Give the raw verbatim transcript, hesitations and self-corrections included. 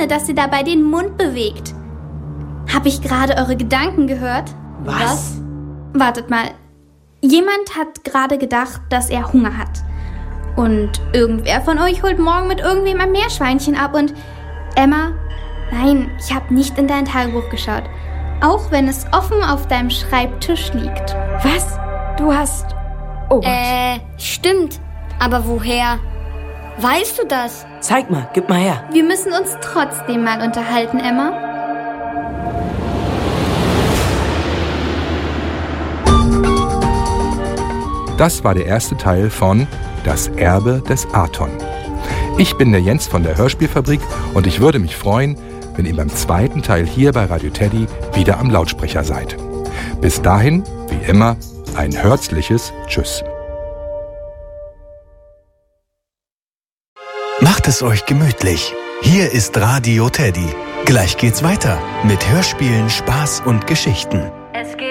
ohne dass ihr dabei den Mund bewegt. Hab ich gerade eure Gedanken gehört? Was? Wartet mal. Jemand hat gerade gedacht, dass er Hunger hat. Und irgendwer von euch holt morgen mit irgendwem ein Meerschweinchen ab und... Emma, nein, ich habe nicht in dein Tagebuch geschaut. Auch wenn es offen auf deinem Schreibtisch liegt. Was? Du hast... Oh Gott. Äh, stimmt. Aber woher weißt du das? Zeig mal, gib mal her. Wir müssen uns trotzdem mal unterhalten, Emma. Das war der erste Teil von Das Erbe des Aton. Ich bin der Jens von der Hörspielfabrik und ich würde mich freuen, wenn ihr beim zweiten Teil hier bei Radio Teddy wieder am Lautsprecher seid. Bis dahin, wie immer, ein herzliches Tschüss. Macht es euch gemütlich. Hier ist Radio Teddy. Gleich geht's weiter mit Hörspielen, Spaß und Geschichten.